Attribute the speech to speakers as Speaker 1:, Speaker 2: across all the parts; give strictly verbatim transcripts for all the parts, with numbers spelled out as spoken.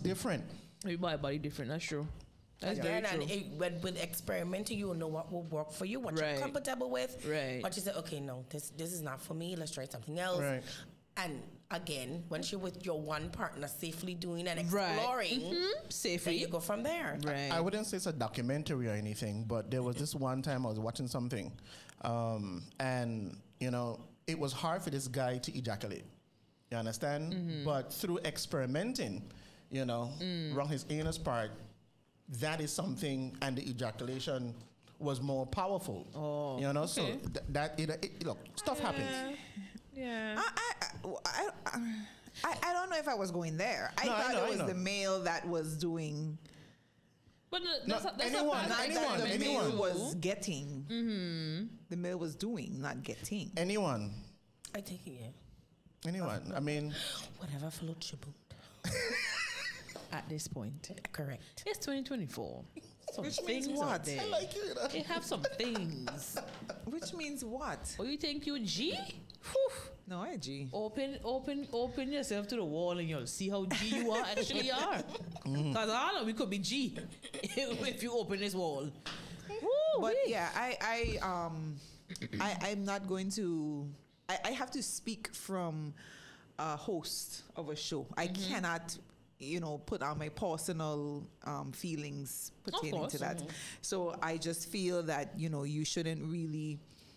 Speaker 1: different.
Speaker 2: Everybody body different. That's true. That's
Speaker 3: Again,
Speaker 2: very
Speaker 3: and
Speaker 2: true.
Speaker 3: it, with, with experimenting, you will know what will work for you, what
Speaker 2: Right.
Speaker 3: you're comfortable with.
Speaker 2: Right.
Speaker 3: What you say, okay, no, this this is not for me. Let's try something else.
Speaker 1: Right.
Speaker 3: And again, once you're with your one partner, safely doing and
Speaker 2: Right.
Speaker 3: exploring,
Speaker 2: Mhm.
Speaker 3: then
Speaker 2: Safely.
Speaker 3: you go from there.
Speaker 2: Right.
Speaker 1: I wouldn't say it's a documentary or anything, but there was this one time I was watching something, um, and you know, it was hard for this guy to ejaculate. You understand?
Speaker 2: Mm-hmm.
Speaker 1: But through experimenting, you know,
Speaker 2: Mm.
Speaker 1: around his anus part, that is something, and the ejaculation was more powerful.
Speaker 2: Oh,
Speaker 1: you know, so
Speaker 2: okay.
Speaker 1: th- that it, it, look, stuff happens.
Speaker 2: Yeah.
Speaker 4: I, I, I, I, I don't know if I was going there. I
Speaker 1: No, I
Speaker 4: thought
Speaker 1: know, I
Speaker 4: it was
Speaker 1: know.
Speaker 4: the male that was doing.
Speaker 2: But uh,
Speaker 1: No,
Speaker 2: that's, a, that's
Speaker 1: anyone,
Speaker 2: a bad
Speaker 4: Not
Speaker 1: anyone,
Speaker 4: that the
Speaker 1: anyone.
Speaker 4: male was getting. Mm-hmm. The male was doing, not getting.
Speaker 1: Anyone,
Speaker 3: I take it, yeah.
Speaker 1: anyone. I mean,
Speaker 3: Whatever floats your boat.
Speaker 2: at this point.
Speaker 3: Correct.
Speaker 2: It's twenty twenty-four. Some
Speaker 4: Which means
Speaker 2: things
Speaker 4: what?
Speaker 2: out there.
Speaker 1: I like you. You know?
Speaker 2: They have some things.
Speaker 4: Which means what?
Speaker 2: Oh, you think you G? Whew.
Speaker 4: No, I G.
Speaker 2: Open, open, open yourself to the wall, and you'll see how G you are actually are. Because I know we could be G if you open this wall. Woo,
Speaker 4: But
Speaker 2: wee.
Speaker 4: yeah, I, I, um, I, I'm not going to. I, I have to speak from a host of a show. I cannot, you know, put on my personal um, feelings pertaining
Speaker 2: course.
Speaker 4: to that. So I just feel that you know you shouldn't really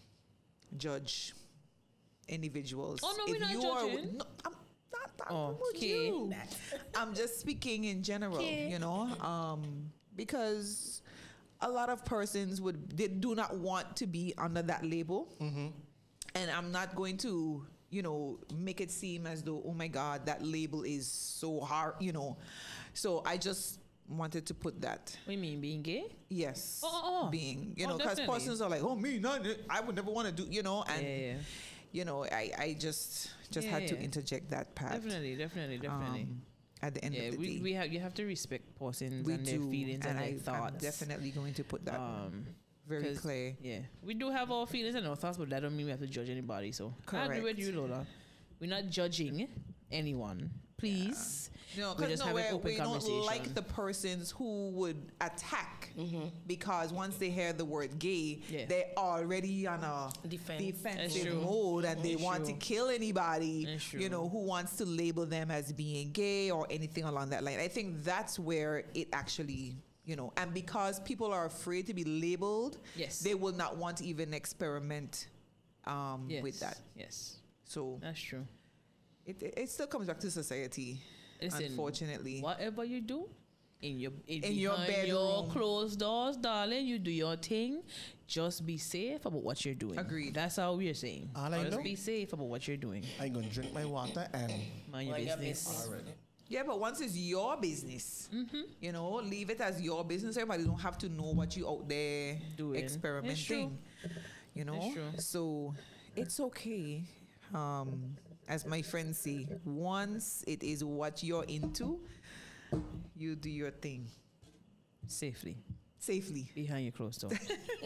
Speaker 4: judge individuals.
Speaker 2: Oh, no, we're
Speaker 4: if
Speaker 2: not
Speaker 4: you
Speaker 2: judging.
Speaker 4: Are, no, I'm not. I'm
Speaker 2: Oh,
Speaker 4: with
Speaker 2: okay.
Speaker 4: you. I'm just speaking in general.
Speaker 2: Okay.
Speaker 4: You know, um, because a lot of persons would they do not want to be under that label, and I'm not going to you know make it seem as though, oh my God, that label is so hard, you know. So I just wanted to put that.
Speaker 2: What do you mean, being gay?
Speaker 4: Yes,
Speaker 2: Oh, oh, oh.
Speaker 4: being you
Speaker 2: Oh,
Speaker 4: know because
Speaker 2: definitely.
Speaker 4: persons are like, oh me, not I would never want to do, you know, and
Speaker 2: Yeah, yeah.
Speaker 4: you know I I just just
Speaker 2: Yeah,
Speaker 4: had to
Speaker 2: yeah.
Speaker 4: interject that part.
Speaker 2: Definitely, definitely, definitely.
Speaker 4: um, at the end
Speaker 2: yeah,
Speaker 4: of the
Speaker 2: we,
Speaker 4: day.
Speaker 2: we have you have to respect persons
Speaker 4: We
Speaker 2: and their
Speaker 4: do,
Speaker 2: feelings and,
Speaker 4: and
Speaker 2: their
Speaker 4: I,
Speaker 2: thoughts.
Speaker 4: I'm definitely going to put that
Speaker 2: um,
Speaker 4: very
Speaker 2: 'cause,
Speaker 4: clear.
Speaker 2: Yeah, we do have our feelings and our thoughts, but that don't mean we have to judge anybody. So I agree with
Speaker 4: Correct.
Speaker 2: you, Lola. We're not judging anyone. Please,
Speaker 4: No,
Speaker 2: we
Speaker 4: because
Speaker 2: just
Speaker 4: no,
Speaker 2: have an
Speaker 4: we're-
Speaker 2: open
Speaker 4: we don't
Speaker 2: conversation.
Speaker 4: like the persons who would attack because once they hear the word gay,
Speaker 2: Yeah.
Speaker 4: they're already on a
Speaker 3: Defense.
Speaker 4: defensive
Speaker 2: That's true.
Speaker 4: mode and they
Speaker 2: That's
Speaker 4: want to
Speaker 2: true.
Speaker 4: kill anybody,
Speaker 2: That's
Speaker 4: you know,
Speaker 2: true.
Speaker 4: who wants to label them as being gay or anything along that line. I think that's where it actually, you know, and because people are afraid to be labeled,
Speaker 2: Yes.
Speaker 4: they will not want to even experiment um,
Speaker 2: yes.
Speaker 4: with that.
Speaker 2: Yes,
Speaker 4: So
Speaker 2: that's true.
Speaker 4: it, it it still comes back to society,
Speaker 2: Listen,
Speaker 4: unfortunately.
Speaker 2: whatever you do in your in,
Speaker 4: In your
Speaker 2: behind your
Speaker 4: bedroom.
Speaker 2: closed doors, darling, you do your thing. Just be safe about what you're doing.
Speaker 4: Agreed.
Speaker 2: That's how we're saying.
Speaker 1: All I
Speaker 2: Just
Speaker 1: know-
Speaker 2: be safe about what you're doing.
Speaker 1: I'm going to drink my water and
Speaker 2: Mind your
Speaker 3: Mind your
Speaker 2: business.
Speaker 3: business.
Speaker 1: already.
Speaker 4: Yeah, but once it's your business, you know, leave it as your business. Everybody don't have to know what you out there
Speaker 2: Doing.
Speaker 4: experimenting. You know,
Speaker 2: true.
Speaker 4: so it's okay. Um, as my friends say, once it is what you're into, you do your thing
Speaker 2: Safely
Speaker 4: safely.
Speaker 2: behind your closed door.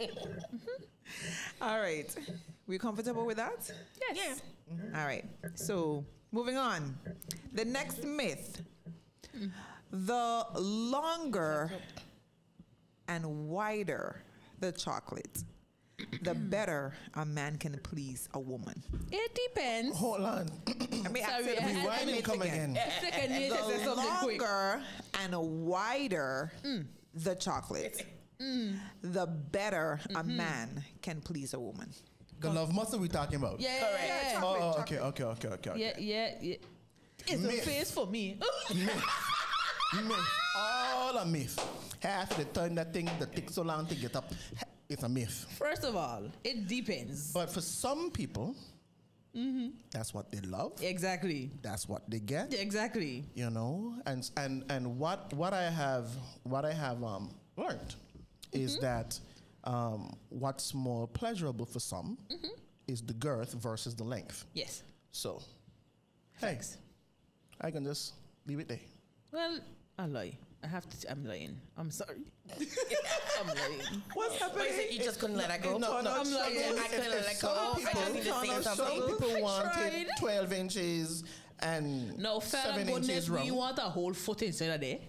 Speaker 4: All right, we comfortable with that?
Speaker 2: Yes.
Speaker 4: All right. So moving on. The next myth. The longer and wider the chocolate, the better a man can please a woman.
Speaker 2: It depends.
Speaker 1: Hold on.
Speaker 4: I mean,
Speaker 2: Sorry,
Speaker 4: accept
Speaker 2: I-
Speaker 4: the
Speaker 2: I-
Speaker 1: Rewind and
Speaker 4: myth
Speaker 1: come again.
Speaker 2: Second, you just say
Speaker 4: The
Speaker 2: something quick.
Speaker 4: longer and wider the chocolate, the better a man can please a woman.
Speaker 1: The love muscle we talking about.
Speaker 2: Yeah,
Speaker 3: Correct.
Speaker 2: yeah, yeah.
Speaker 1: Oh, oh,
Speaker 4: chocolate.
Speaker 1: okay, okay, okay, okay. okay.
Speaker 2: Yeah, yeah, yeah. It's
Speaker 1: Myth.
Speaker 2: a face for me.
Speaker 1: Myth. Myth. All a myth. Half the time that thing that takes so long to get up, it's a myth.
Speaker 2: First of all, it depends.
Speaker 1: But for some people, that's what they love.
Speaker 2: Exactly.
Speaker 1: That's what they get.
Speaker 2: Exactly.
Speaker 1: You know, and and and what what I have what I have um, learned is that um, what's more pleasurable for some is the girth versus the length.
Speaker 2: Yes.
Speaker 1: So, hey, I can just leave it there.
Speaker 2: Well, I lie. I have to. I'm lying. I'm sorry. I'm lying.
Speaker 4: What's
Speaker 3: Why is it you just couldn't let that go?
Speaker 1: No, no,
Speaker 2: I'm like,
Speaker 1: if-
Speaker 3: I couldn't
Speaker 1: if
Speaker 3: let
Speaker 1: some
Speaker 3: go. I
Speaker 1: people-
Speaker 3: just need to say
Speaker 1: some
Speaker 3: something.
Speaker 1: people
Speaker 2: I
Speaker 1: want
Speaker 2: tried.
Speaker 1: it twelve inches and
Speaker 2: No, fair
Speaker 1: seven
Speaker 2: goodness,
Speaker 1: inches
Speaker 2: we
Speaker 1: round.
Speaker 2: want a whole foot inside of there.